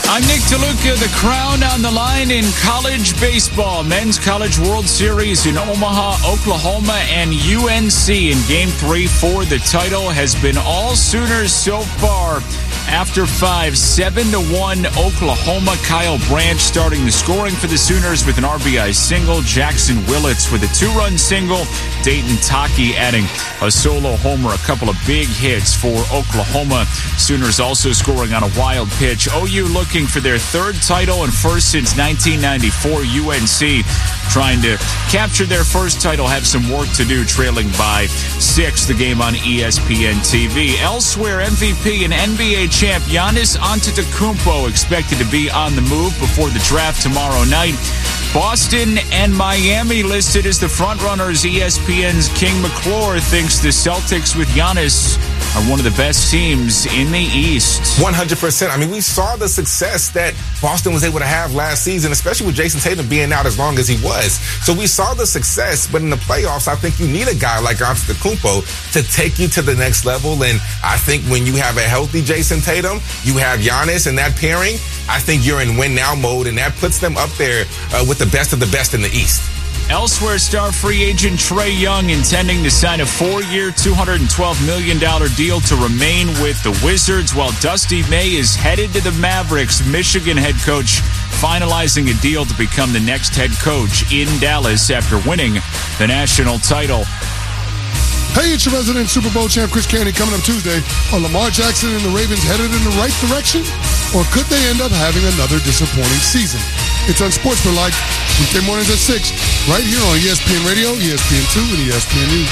I'm Nick DeLuca. The crown on the line in college baseball. Men's College World Series in Omaha, Oklahoma, and UNC in Game 3 for the title has been all Sooners so far. After 5, 7-1 Oklahoma. Kyle Branch starting the scoring for the Sooners with an RBI single. Jackson Willits with a 2-run single. Dayton Taki adding a solo homer. A couple of big hits for Oklahoma. Sooners also scoring on a wild pitch. OU looking for their third title and first since 1994. UNC trying to capture their first title, have some work to do, trailing by 6. The game on ESPN TV. Elsewhere, MVP and NBA champ Giannis Antetokounmpo expected to be on the move before the draft tomorrow night. Boston and Miami listed as the frontrunners. ESPN's King McClure thinks the Celtics with Giannis are one of the best teams in the East. 100%. I mean, we saw the success that Boston was able to have last season, especially with Jason Tatum being out as long as he was. So we saw the success, but in the playoffs, I think you need a guy like Antetokounmpo to take you to the next level. And I think when you have a healthy Jason Tatum, you have Giannis and that pairing, I think you're in win-now mode, and that puts them up there with the best of the best in the East. Elsewhere, star free agent Trae Young intending to sign a 4-year, $212 million deal to remain with the Wizards, while Dusty May is headed to the Mavericks. Michigan head coach finalizing a deal to become the next head coach in Dallas after winning the national title. Hey, it's your resident Super Bowl champ, Chris Candy, coming up Tuesday. Are Lamar Jackson and the Ravens headed in the right direction? Or could they end up having another disappointing season? It's Unsportsmanlike, weekday mornings at 6, right here on ESPN Radio, ESPN2, and ESPN News.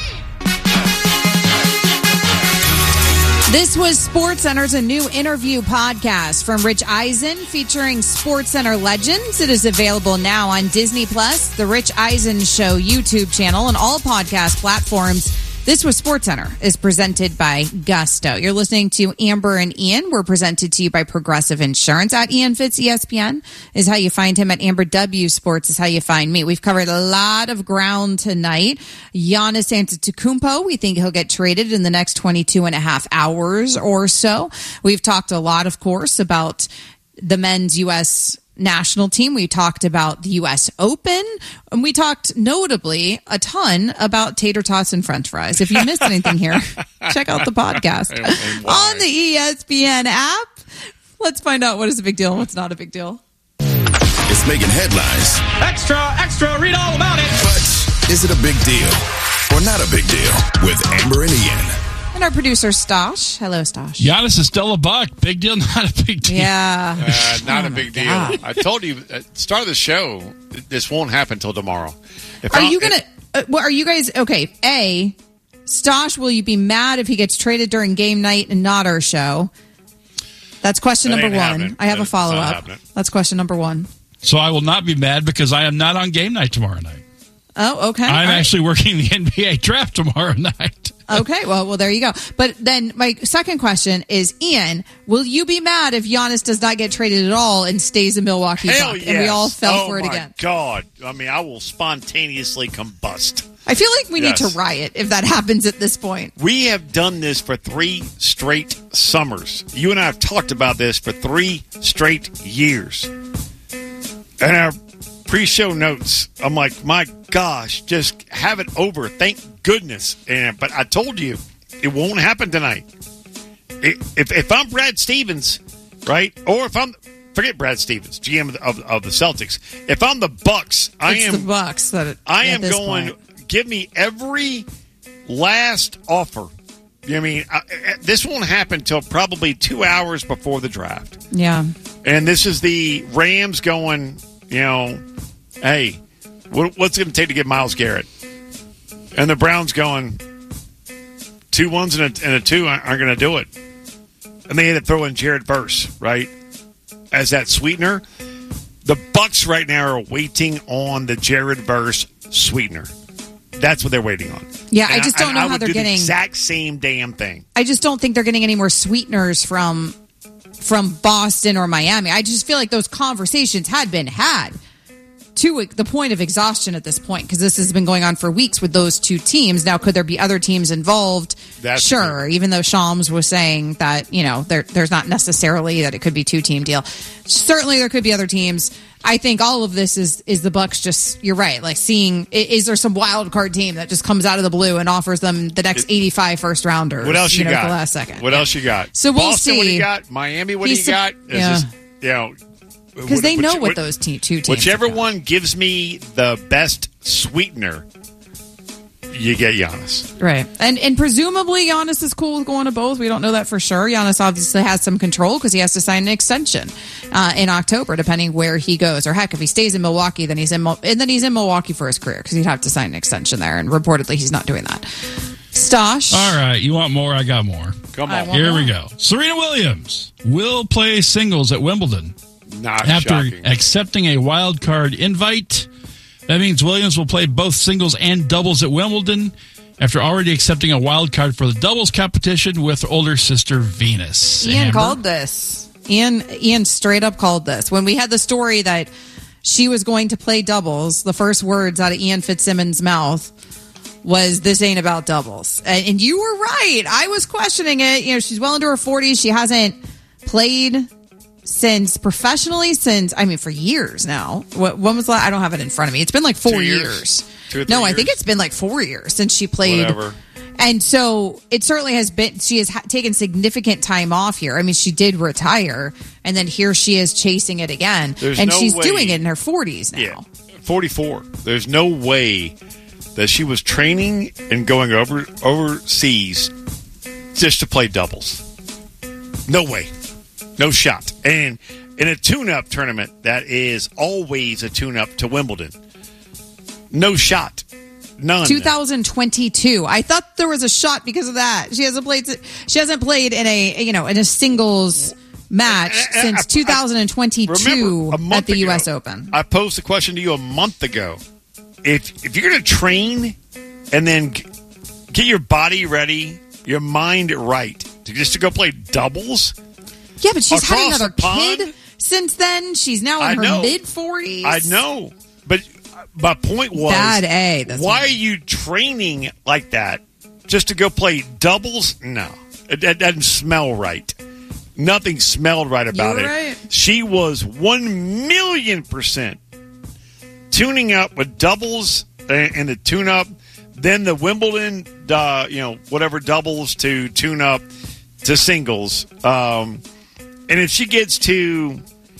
This was SportsCenter's a new interview podcast from Rich Eisen featuring SportsCenter legends. It is available now on Disney Plus, the Rich Eisen Show YouTube channel, and all podcast platforms. This was SportsCenter is presented by Gusto. You're listening to Amber and Ian. We're presented to you by Progressive Insurance. At Ian Fitz ESPN is how you find him. At Amber W Sports is how you find me. We've covered a lot of ground tonight. Giannis Antetokounmpo, we think he'll get traded in the next 22 and a half hours or so. We've talked a lot, of course, about the men's U.S. national team. We talked about the U.S. Open, and we talked notably a ton about tater tots and French fries. If you missed anything here, check out the podcast on the ESPN app. Let's find out what is a big deal and what's not a big deal. It's making headlines. Extra, read all about it. But is it a big deal or not a big deal? With Amber and Ian. And our producer, Stosh. Hello, Stosh. Giannis is still a buck. Big deal, not a big deal. Yeah. Not a big deal. I told you at the start of the show, this won't happen until tomorrow. Are you guys, okay, A, Stosh, will you be mad if he gets traded during game night and not our show? That's question number one. Happening. I have a follow-up. That's question number one. So I will not be mad because I am not on game night tomorrow night. Oh, okay. I'm actually working the NBA draft tomorrow night. Okay, well, there you go. But then my second question is, Ian, will you be mad if Giannis does not get traded at all and stays a Milwaukee Buck? Yes. And we all fell for it again. Oh, my God. I mean, I will spontaneously combust. I feel like we need to riot if that happens at this point. We have done this for 3 straight summers. You and I have talked about this for 3 straight years. And our pre-show notes, I'm like, my gosh, just have it over. Thank goodness. But I told you, it won't happen tonight. If I'm Brad Stevens, right, or if I'm, forget Brad Stevens, GM of the Celtics. If I'm the Bucks, I am going, give me every last offer. I mean, this won't happen until probably 2 hours before the draft. Yeah. And this is the Rams going, hey, what's it going to take to get Myles Garrett? And the Browns going, 2 1s and a 2 aren't going to do it. And they had to throw in Jared Verse, right, as that sweetener. The Bucks right now are waiting on the Jared Verse sweetener. That's what they're waiting on. Yeah, I just don't know how they're getting the exact same damn thing. I just don't think they're getting any more sweeteners from Boston or Miami. I just feel like those conversations had been had to the point of exhaustion at this point, because this has been going on for weeks with those two teams. Now, could there be other teams involved Sure, even though Shams was saying that, there's not necessarily that it could be 2-team deal. Certainly there could be other teams. I think all of this is the Bucks just, you're right, like seeing, is there some wild card team that just comes out of the blue and offers them the next 85 first rounders? What else you got? At the last second. What else you got? So we'll Boston, see. What do you got? Miami, what do you got? Because they know what those two teams whichever are. one gives me the best sweetener, you get Giannis. Right. And presumably Giannis is cool with going to both. We don't know that for sure. Giannis obviously has some control because he has to sign an extension in October, depending where he goes. Or heck, if he stays in Milwaukee, then he's in Milwaukee for his career because he'd have to sign an extension there. And reportedly, he's not doing that. Stosh. All right. You want more? I got more. Come on. Here we go. Serena Williams will play singles at Wimbledon. Not after shocking. accepting a wild card invite. That means Williams will play both singles and doubles at Wimbledon after already accepting a wild card for the doubles competition with older sister Venus. Ian Amber? called this. Ian straight up called this. When we had the story that she was going to play doubles, the first words out of Ian Fitzsimmons' mouth was, "This ain't about doubles." And you were right. I was questioning it. She's well into her 40s. She hasn't played professionally for years now. When was the last? I don't have it in front of me. It's been like 4 years. 2 or 3 No, I years? think it's been like 4 years since she played. Whatever. And so it certainly has been, she has taken significant time off here. I mean, she did retire, and then here she is chasing it again. There's and no she's way- doing it in her 40s now. Yeah, 44. There's no way that she was training and going overseas just to play doubles. No way. No shot. And in a tune-up tournament, that is always a tune-up to Wimbledon. No shot. None. 2022. I thought there was a shot because of that. She hasn't played in a singles match since 2022 Remember, a month at the ago, US Open. I posed the question to you a month ago. If you're going to train and then get your body ready, your mind right, to go play doubles. Yeah, but she's had across another the pond? kid since then. She's now in her mid-40s. I know. But my point was, Bad A. That's why are you training like that just to go play doubles? No. It doesn't smell right. Nothing smelled right about You're it. right. She was 1,000,000% tuning up with doubles and the tune-up, then the Wimbledon, whatever doubles to tune up to singles. And if she gets to,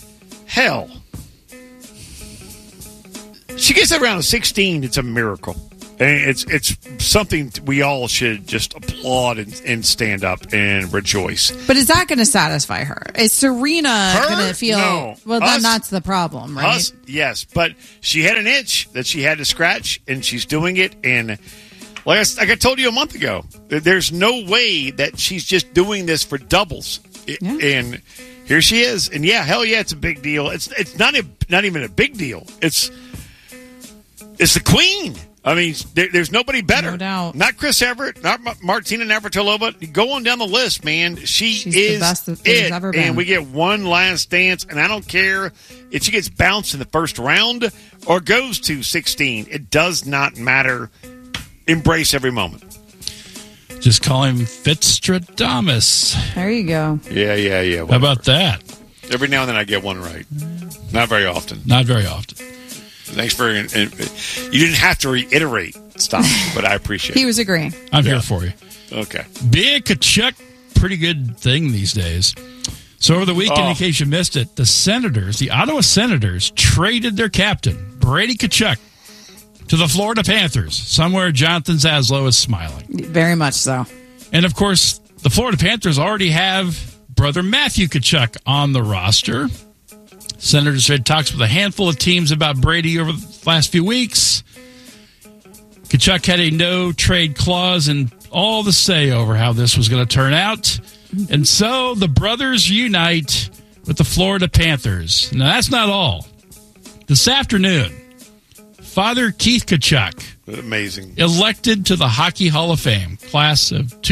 she gets around 16, it's a miracle. And it's something we all should just applaud and stand up and rejoice. But is that going to satisfy her? Is Serena going to feel... No. Well, then that's the problem, right? Us, yes. But she had an itch that she had to scratch, and she's doing it. And like I told you a month ago, there's no way that she's just doing this for doubles. Yeah. And here she is. And it's a big deal. It's not even a big deal. It's the queen. I mean, there's nobody better. No doubt. Not Chris Everett, not Martina Navratilova. Go on down the list, man. She's the best that there's ever been. And we get one last dance, and I don't care if she gets bounced in the first round or goes to 16. It does not matter. Embrace every moment. Just call him Fitzstradamus. There you go. Yeah. How about that? Every now and then I get one right. Not very often. Not very often. Thanks for... You didn't have to reiterate stuff, but I appreciate He it. was agreeing. I'm here for you. Okay. Big Kachuk, pretty good thing these days. So over the weekend, in case you missed it, the Ottawa Senators, traded their captain, Brady Kachuk, to the Florida Panthers. Somewhere Jonathan Zaslow is smiling. Very much so. And, of course, the Florida Panthers already have brother Matthew Kachuk on the roster. Senators had talks with a handful of teams about Brady over the last few weeks. Kachuk had a no-trade clause and all the say over how this was going to turn out. And so the brothers unite with the Florida Panthers. Now, that's not all. This afternoon, Father Keith Kachuk, Amazing. elected to the Hockey Hall of Fame, class of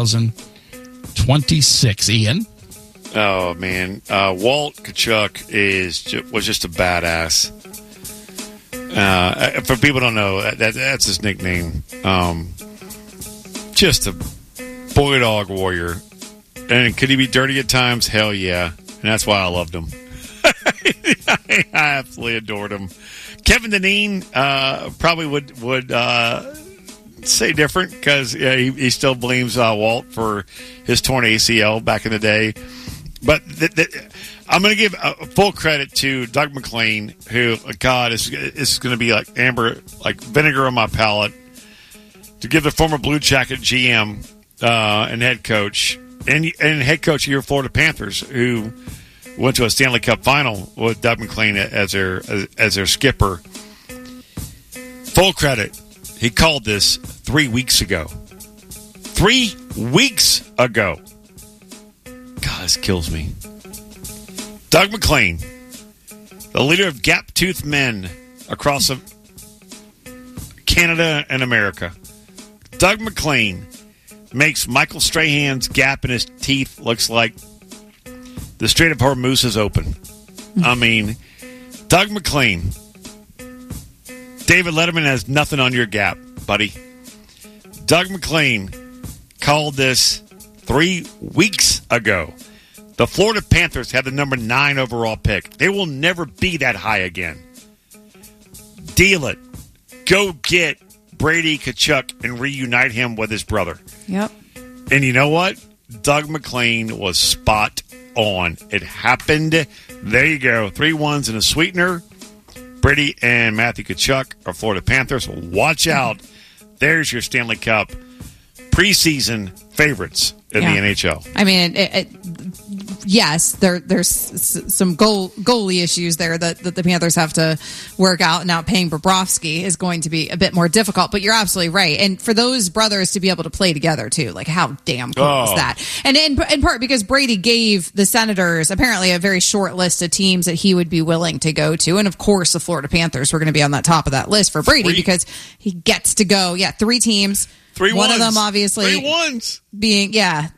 2026. Ian? Oh, man. Walt Kachuk was just a badass. For people who don't know, that's his nickname. Just a Boy dog warrior. And could he be dirty at times? Hell yeah. And that's why I loved him. I absolutely adored him. Kevin Dineen probably would say different because he still blames Walt for his torn ACL back in the day. But I'm going to give full credit to Doug McClain, who, God, is going to be like Amber, like vinegar on my palate, to give the former Blue Jacket GM and head coach and head coach of your Florida Panthers, who went to a Stanley Cup final with Doug McClain as their skipper. Full credit. He called this 3 weeks ago. 3 weeks ago. God, this kills me. Doug McClain, the leader of gap-toothed men across Canada and America. Doug McClain makes Michael Strahan's gap in his teeth looks like the Strait of Hormuz is open. I mean, Doug McClain, David Letterman has nothing on your gap, buddy. Doug McClain called this 3 weeks ago. The Florida Panthers have the number 9 overall pick. They will never be that high again. Deal it. Go get Brady Tkachuk and reunite him with his brother. Yep. And you know what? Doug McClain was spot on. It happened. There you go. 3 1s and a sweetener. Brady and Matthew Tkachuk are Florida Panthers. Watch out. There's your Stanley Cup preseason favorites in the NHL. I mean, yes, there's some goalie issues there that the Panthers have to work out. Now, paying Bobrovsky is going to be a bit more difficult, but you're absolutely right. And for those brothers to be able to play together, too, like how damn cool is that? And in part because Brady gave the Senators apparently a very short list of teams that he would be willing to go to. And, of course, the Florida Panthers were going to be on that top of that list for Brady because he gets to go, 3 teams. 3 one ones. of them obviously 3 1s being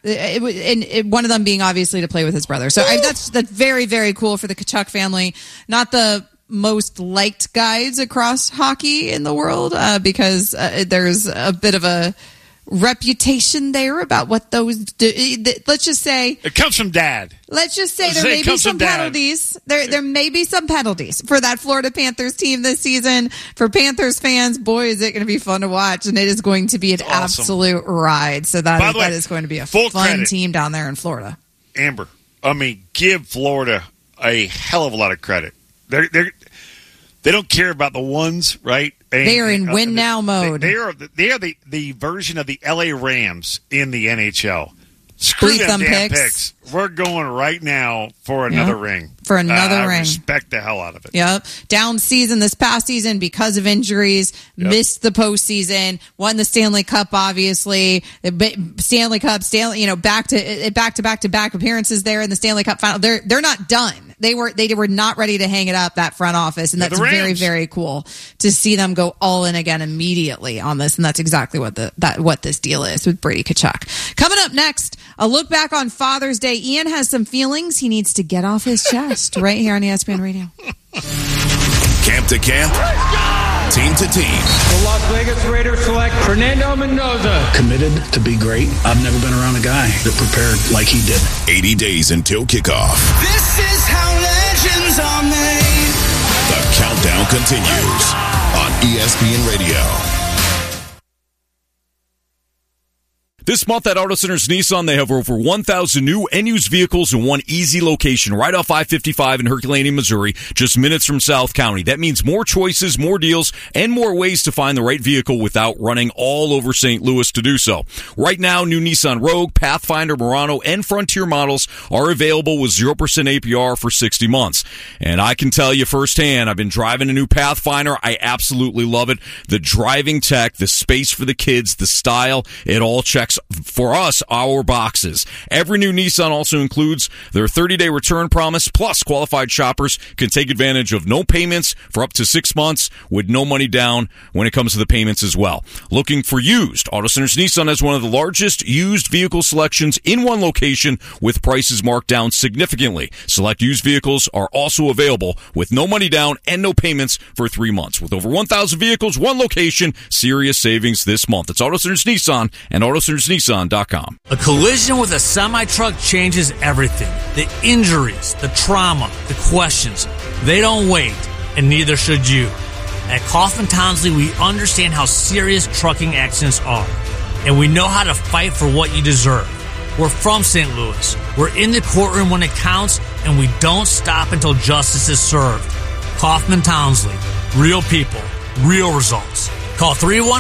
one of them being obviously to play with his brother. So that's very, very cool for the Tkachuk family. Not the most liked guys across hockey in the world because there's a bit of a reputation there about what those do. Let's just say it comes from Dad. Let's just say there may be some penalties. There may be some penalties for that Florida Panthers team this season. For Panthers fans, boy, is it going to be fun to watch, and it is going to be an absolute ride. So that is going to be a fun team down there in Florida. Amber, I mean, give Florida a hell of a lot of credit. They don't care about the ones, right? They are in win now mode. They are the version of the LA Rams in the NHL. Screw them damn picks. We're going right now for another ring. For another ring. I respect the hell out of it. Yep. Down season this past season because of injuries. Yep. Missed the postseason. Won the Stanley Cup, obviously. Stanley Cup, back to back appearances there in the Stanley Cup final. They're not done. They were not ready to hang it up, that front office, and that's very, very cool to see them go all in again immediately on this, and that's exactly what this deal is with Brady Tkachuk. Coming up next, a look back on Father's Day. Ian has some feelings he needs to get off his chest right here on ESPN Radio. Camp to camp, team to team. The Las Vegas Raiders select Fernando Mendoza. Committed to be great. I've never been around a guy that prepared like he did. 80 days until kickoff. This is how legends are made. The countdown continues on ESPN Radio. This month at Auto Centers Nissan, they have over 1,000 new and used vehicles in one easy location right off I-55 in Herculaneum, Missouri, just minutes from South County. That means more choices, more deals, and more ways to find the right vehicle without running all over St. Louis to do so. Right now, new Nissan Rogue, Pathfinder, Murano, and Frontier models are available with 0% APR for 60 months. And I can tell you firsthand, I've been driving a new Pathfinder. I absolutely love it. The driving tech, the space for the kids, the style, it all checks for us, our boxes. Every new Nissan also includes their 30-day return promise, plus qualified shoppers can take advantage of no payments for up to 6 months with no money down when it comes to the payments as well. Looking for used? Auto Centers Nissan has one of the largest used vehicle selections in one location with prices marked down significantly. Select used vehicles are also available with no money down and no payments for 3 months. With over 1,000 vehicles, one location, serious savings this month. It's Auto Centers Nissan and Auto Centers AllDainersNissan.com. A collision with a semi-truck changes everything. The injuries, the trauma, the questions. They don't wait, and neither should you. At Kaufman Townsley, we understand how serious trucking accidents are, and we know how to fight for what you deserve. We're from St. Louis. We're in the courtroom when it counts, and we don't stop until justice is served. Kaufman Townsley. Real people. Real results. Call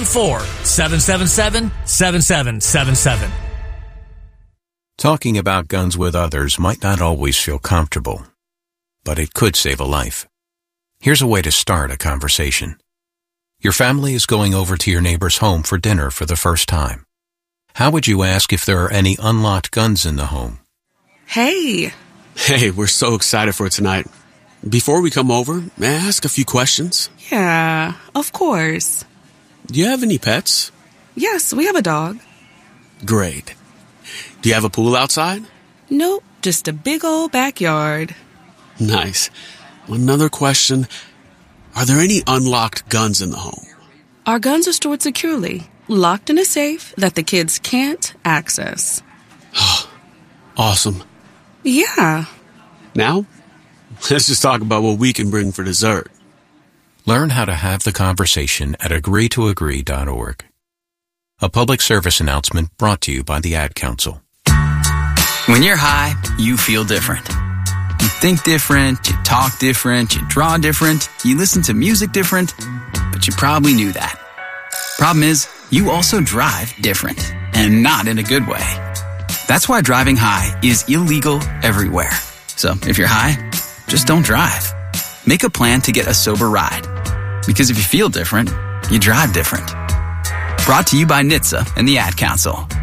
314-777-7777. Talking about guns with others might not always feel comfortable, but it could save a life. Here's a way to start a conversation. Your family is going over to your neighbor's home for dinner for the first time. How would you ask if there are any unlocked guns in the home? Hey, we're so excited for tonight. Before we come over, may I ask a few questions? Yeah, of course. Do you have any pets? Yes, we have a dog. Great. Do you have a pool outside? Nope, just a big old backyard. Nice. Another question. Are there any unlocked guns in the home? Our guns are stored securely, locked in a safe that the kids can't access. Awesome. Yeah. Now, let's just talk about what we can bring for dessert. Learn how to have the conversation at agreetoagree.org. A public service announcement brought to you by the Ad Council. When you're high, you feel different. You think different, you talk different, you draw different, you listen to music different, but you probably knew that. Problem is, you also drive different, and not in a good way. That's why driving high is illegal everywhere. So if you're high, just don't drive. Make a plan to get a sober ride. Because if you feel different, you drive different. Brought to you by NHTSA and the Ad Council.